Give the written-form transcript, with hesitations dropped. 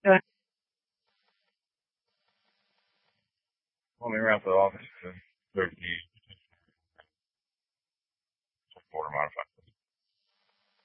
Yeah. Well, maybe around the office, 30 quarter modified.